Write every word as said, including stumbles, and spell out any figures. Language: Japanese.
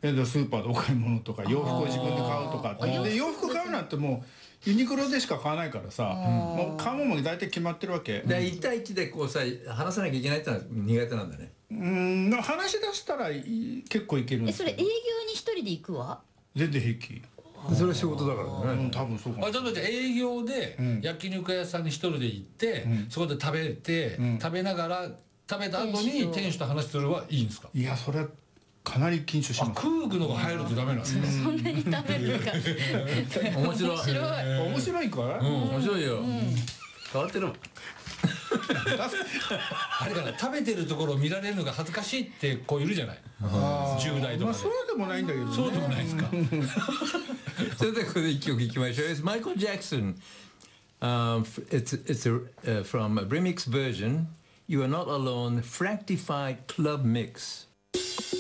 スーパーでお買い物とか洋服を自分で買うとかで洋服買うなんてもうユニクロでしか買わないからさ、もう買うものも大体決まってるわけでいち対いちでこうさ話さなきゃいけないってのは苦手なんだね。 うん話し出したら結構いけるんですけど。 それ営業に一人で行くわ。 全然平気。 それは仕事だからね。 うん、多分そうかも。 あ、ちょっとじゃあ営業で焼肉屋さんに一人で行って、そこで食べて、食べながら食べた後に店主と話するはいいんですか？ いや、それはかなり緊張します。 空具のが入るとダメなんですね。 そんなに食べるか。 面白い。 面白い。 面白いかい？ 面白いよ。変わってるもん。 あれかな、食べてるところを見られるのが恥ずかしいって子いるじゃない。じゅう代とかで。 まあそうでもないんだけどね。 そうでもないですか。 それでここで一曲いきましょう。It's Michael Jackson. Um, it's it's a, uh, from a remix version. You are not alone. Fractified Club Mix.